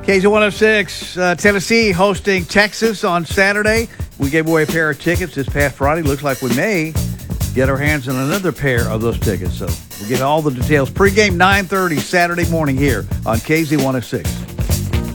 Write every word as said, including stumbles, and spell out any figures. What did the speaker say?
K Z one oh six, uh, Tennessee hosting Texas on Saturday. We gave away a pair of tickets this past Friday. Looks like we may get our hands on another pair of those tickets. So we'll get all the details. Pre-game nine thirty Saturday morning here on K Z one oh six.